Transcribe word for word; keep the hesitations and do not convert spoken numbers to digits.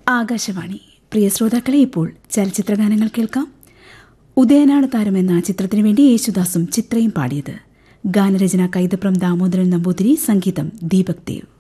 ആകാശവാണി. പ്രിയ ശ്രോതാക്കളെ, ഇപ്പോൾ ചലച്ചിത്രഗാനങ്ങൾ കേൾക്കാം. ഉദയനാട് താരം എന്ന ചിത്രത്തിനു വേണ്ടി യേശുദാസും ചിത്രയും പാടിയത്. ഗാനരചന കൈതപ്രം ദാമോദരൻ നമ്പൂതിരി, സംഗീതം ദീപക് ദേവ്.